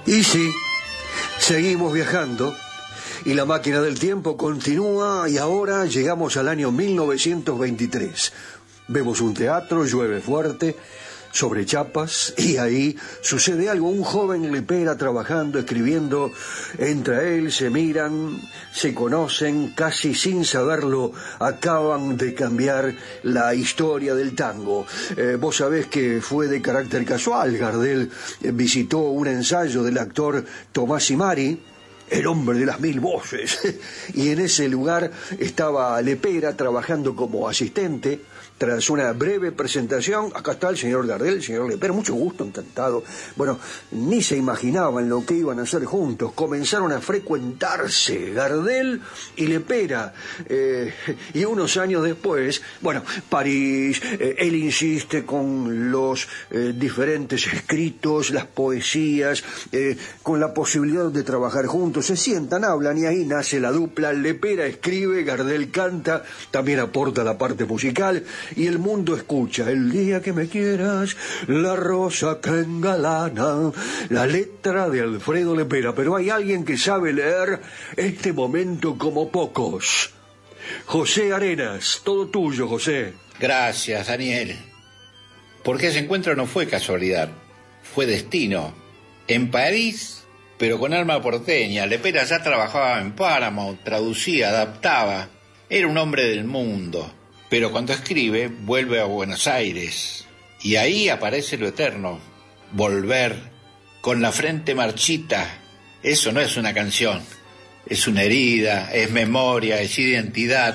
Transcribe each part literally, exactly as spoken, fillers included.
Y sí, seguimos viajando y la máquina del tiempo continúa y ahora llegamos al año mil novecientos veintitrés. Vemos un teatro, llueve fuerte, sobre chapas, y ahí sucede algo. Un joven lepera trabajando, escribiendo, entra él, se miran, se conocen, casi sin saberlo, acaban de cambiar la historia del tango. Eh, vos sabés que fue de carácter casual. Gardel eh, visitó un ensayo del actor Tomás Simari, el hombre de las mil voces, y en ese lugar estaba Lepera trabajando como asistente. Tras una breve presentación, acá está el señor Gardel, el señor Lepera, mucho gusto, encantado. Bueno, ni se imaginaban lo que iban a hacer juntos. Comenzaron a frecuentarse Gardel y Lepera. Eh, y unos años después, bueno, París, eh, él insiste con los eh, diferentes escritos, las poesías, eh, con la posibilidad de trabajar juntos. Se sientan, hablan y ahí nace la dupla. Lepera escribe, Gardel canta, también aporta la parte musical. Y el mundo escucha: el día que me quieras, la rosa que engalana, la letra de Alfredo Lepera. Pero hay alguien que sabe leer este momento como pocos. José Arenas, todo tuyo, José. Gracias, Daniel. Porque ese encuentro no fue casualidad, fue destino. En París, pero con alma porteña. Lepera ya trabajaba en Paramount, traducía, adaptaba. Era un hombre del mundo. Pero cuando escribe, vuelve a Buenos Aires. Y ahí aparece lo eterno. Volver, con la frente marchita. Eso no es una canción. Es una herida, es memoria, es identidad.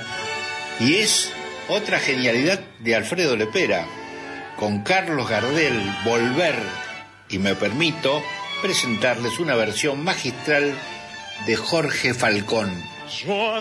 Y es otra genialidad de Alfredo Lepera. Con Carlos Gardel, Volver. Y me permito presentarles una versión magistral de Jorge Falcón.